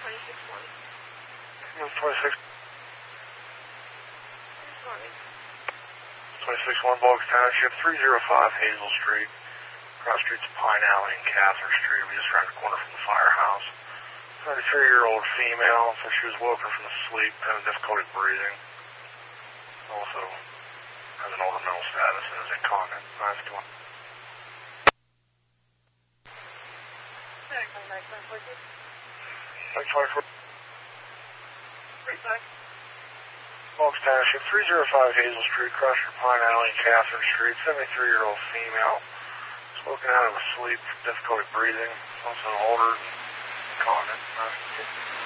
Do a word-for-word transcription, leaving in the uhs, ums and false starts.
twenty-six one. twenty-six. Sorry. twenty-six one Boggs Township, three oh five Hazel Street. Cross streets Pine Alley and Catherine Street. We just around the corner from the firehouse. thirty-three-year-old female, so she was woken from sleep, having difficulty breathing. Also has an older mental status and is incontinent. nine fifty-one. Thanks, twenty-four. Boggs Township, three oh five Hazel Street, cross street Pine Alley and Catherine Street. seventy-three-year-old female. Woken out of a sleep, difficulty breathing, also older, incontinent.